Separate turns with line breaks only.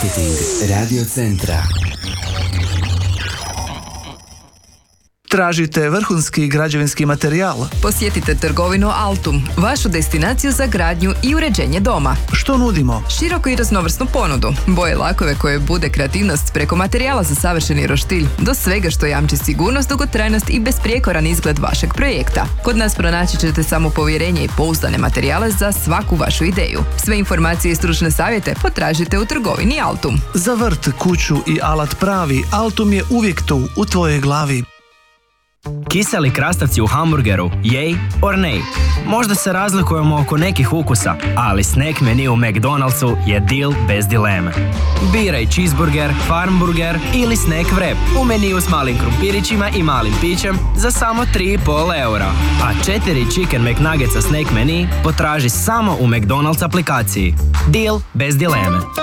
Marketing Radio Centra.
Tražite vrhunski građevinski materijal?
Posjetite trgovinu Altum, vašu destinaciju za gradnju i uređenje doma.
Što nudimo?
Široku i raznovrsnu ponudu, boje lakove koje bude kreativnost preko materijala za savršeni roštilj, do svega što jamči sigurnost, dugotrajnost i besprijekoran izgled vašeg projekta. Kod nas pronaći ćete samopovjerenje i pouzdane materijale za svaku vašu ideju. Sve informacije i stručne savjete potražite u trgovini Altum.
Za vrt, kuću i alat pravi, Altum je uvijek tu, u tvojoj glavi.
Kiseli krastavci u hamburgeru, yay or nay? Možda se razlikujemo oko nekih ukusa, ali snack menu u McDonald'su je deal bez dileme. Biraj cheeseburger, farmburger ili snack wrap u meniju s malim krumpirićima i malim pićem za samo 3,5 eura. A 4 chicken McNuggetsa snack menu potraži samo u McDonald's aplikaciji. Deal bez dileme.